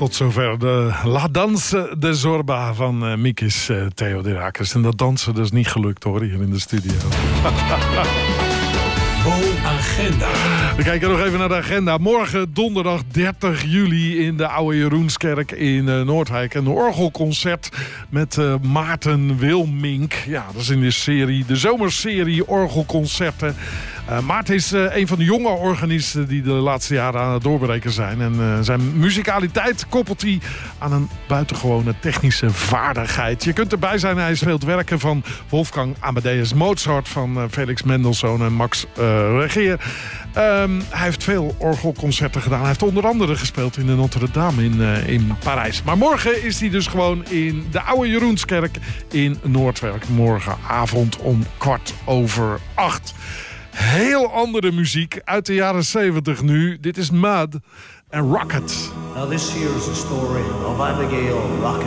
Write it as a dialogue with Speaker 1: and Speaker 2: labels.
Speaker 1: Tot zover de La Danse de Zorba van Mikis Theodorakis. En dat dansen dus niet gelukt hoor, hier in de studio.
Speaker 2: Agenda.
Speaker 1: We kijken nog even naar de agenda. Morgen donderdag 30 juli in de Oude Jeroenskerk in Noordwijk. Een orgelconcert met Maarten Wilmink. Ja, dat is in de zomerserie orgelconcerten. Maarten is een van de jonge organisten die de laatste jaren aan het doorbreken zijn. En zijn muzikaliteit koppelt hij aan een buitengewone technische vaardigheid. Je kunt erbij zijn. Hij speelt werken van Wolfgang Amadeus Mozart, van Felix Mendelssohn en Max Reger. Hij heeft veel orgelconcerten gedaan. Hij heeft onder andere gespeeld in de Notre-Dame in Parijs. Maar morgen is hij dus gewoon in de Oude Jeroenskerk in Noordwijk. Morgenavond om 7:15. Heel andere muziek uit de jaren 70 nu. Dit is Mud en Rocket.
Speaker 3: Now this here is a story of Abigail Rocket.